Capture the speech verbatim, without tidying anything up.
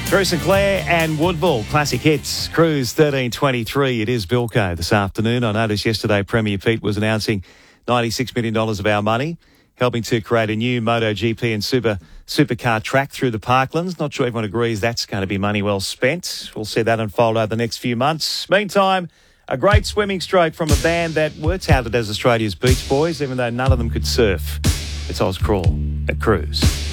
Drew Sinclair and Woodville, classic hits, Cruise thirteen twenty-three. It is Bilko this afternoon. I noticed yesterday Premier Pete was announcing ninety-six million dollars of our money, helping to create a new MotoGP and super supercar track through the Parklands. Not sure everyone agrees that's going to be money well spent. We'll see that unfold over the next few months. Meantime, a great swimming stroke from a band that were touted as Australia's Beach Boys, even though none of them could surf. It's Oz Crawl at Cruise.